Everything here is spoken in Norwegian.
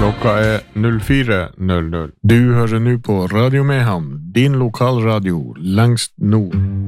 Klokka er 04:00. Du hører nå på Radio Mehamn, din lokalradio lengst nord.